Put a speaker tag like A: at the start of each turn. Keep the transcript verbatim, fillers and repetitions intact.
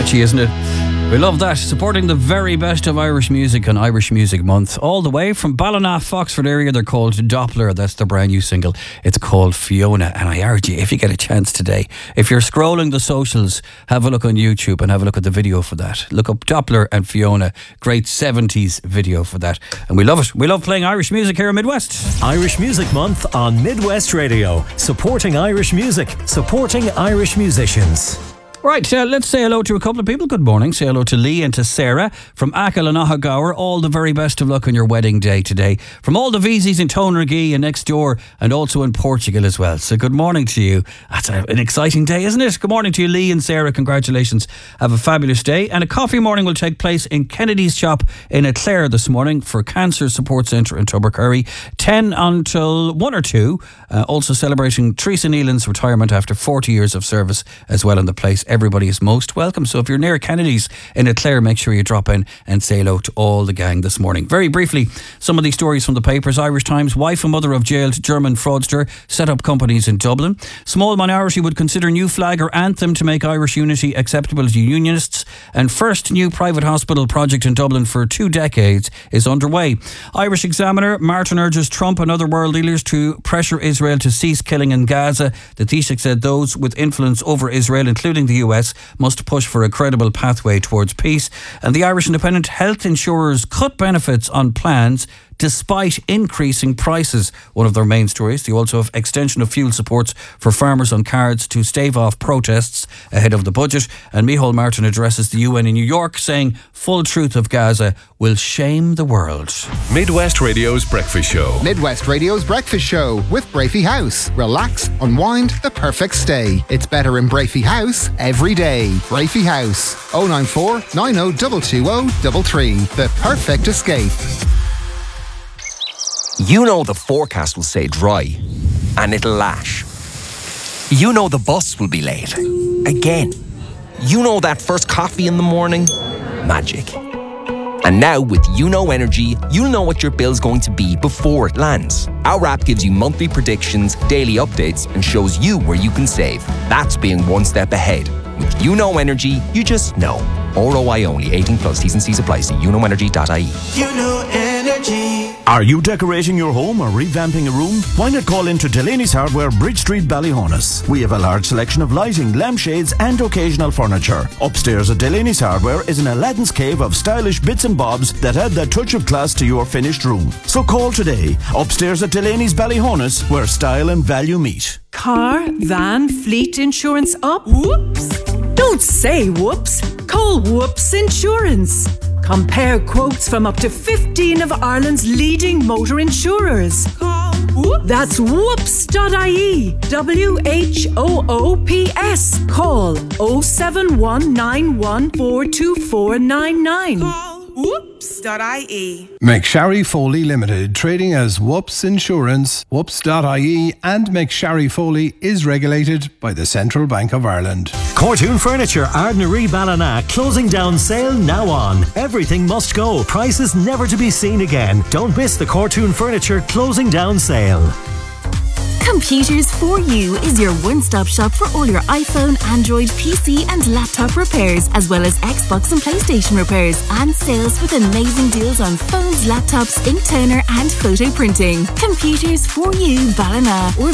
A: catchy, isn't it? We love that. Supporting the very best of Irish music on Irish Music Month. All the way from Ballina, Foxford area, they're called Doppler. That's the brand new single. It's called Fiona. And I urge you, if you get a chance today, if you're scrolling the socials, have a look on YouTube and have a look at the video for that. Look up Doppler and Fiona. Great seventies video for that. And we love it. We love playing Irish music here in Midwest.
B: Irish Music Month on Midwest Radio. Supporting Irish music. Supporting Irish musicians.
A: Right, uh, let's say hello to a couple of people. Good morning. Say hello to Lee and to Sarah from Achill and Ohagower. All the very best of luck on your wedding day today. From all the V Zs in Tonragee and next door, and also in Portugal as well. So good morning to you. That's a, an exciting day, isn't it? Good morning to you, Lee and Sarah. Congratulations. Have a fabulous day. And a coffee morning will take place in Kennedy's shop in Clare this morning for Cancer Support Centre in Tubbercurry. ten until one or two. Uh, also celebrating Teresa Nealon's retirement after forty years of service as well in the place. Everybody is most welcome. So if you're near Kennedy's in Clare, make sure you drop in and say hello to all the gang this morning. Very briefly, some of these stories from the papers. Irish Times: wife and mother of jailed German fraudster set up companies in Dublin. Small minority would consider new flag or anthem to make Irish unity acceptable to unionists. And first new private hospital project in Dublin for two decades is underway. Irish Examiner: Martin urges Trump and other world leaders to pressure Israel to cease killing in Gaza. The Taoiseach said those with influence over Israel, including the U S, must push for a credible pathway towards peace. And the Irish Independent: health insurers cut benefits on plans despite increasing prices. One of their main stories. They also have extension of fuel supports for farmers on cards to stave off protests ahead of the budget. And Micheál Martin addresses the U N in New York, saying full truth of Gaza will shame the world.
C: Midwest Radio's Breakfast Show.
D: Midwest Radio's Breakfast Show with Brafey House. Relax, unwind, the perfect stay. It's better in Brafey House every day. Brafey House. oh nine four, nine oh two two oh three three. The perfect escape.
E: You know the forecast will say dry, and it'll lash. You know the bus will be late. Again. You know that first coffee in the morning? Magic. And now with YouKnow Energy, you'll know what your bill's going to be before it lands. Our app gives you monthly predictions, daily updates, and shows you where you can save. That's being one step ahead. With YouKnow Energy, you just know. R O I only, eighteen plus, T's and C's apply. See you know energy dot I E.
F: YouKnow Energy.
G: Are you decorating your home or revamping a room? Why not call into Delaney's Hardware, Bridge Street, Ballyhonus? We have a large selection of lighting, lampshades and occasional furniture. Upstairs at Delaney's Hardware is an Aladdin's cave of stylish bits and bobs that add that touch of class to your finished room. So call today. Upstairs at Delaney's Ballyhonus, where style and value meet.
H: Car, van, fleet insurance up? Whoops! Don't say whoops. Call Whoops Insurance. Compare quotes from up to fifteen of Ireland's leading motor insurers. Call Whoops. That's whoops dot I E. W H O O P S. Call oh seven one nine one four two four nine nine.
F: Call whoops dot I E.
I: McSharry Foley Limited, trading as Whoops Insurance, whoops dot I E, and McSharry Foley is regulated by the Central Bank of Ireland.
B: Cortoon Furniture, Ardnaree, Ballina, closing down sale now on. Everything must go. Prices never to be seen again. Don't miss the Cortoon Furniture closing down sale.
J: Computers for You is your one-stop shop for all your iPhone, Android, P C and laptop repairs, as well as Xbox and PlayStation repairs and sales with amazing deals on phones, laptops, ink toner and photo printing. Computers for You, Ballina, or